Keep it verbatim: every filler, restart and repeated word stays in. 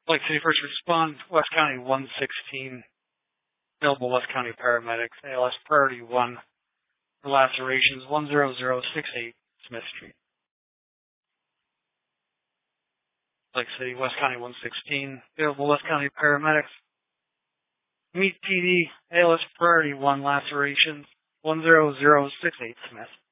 Lake City First Respond, West County one sixteen. Available West County paramedics, A L S Priority one. For lacerations, one zero zero six eight Smith Street. Lake City, West County one sixteen. Available West County paramedics. Meet P D, A L S Priority one lacerations, one zero zero six eight Smith.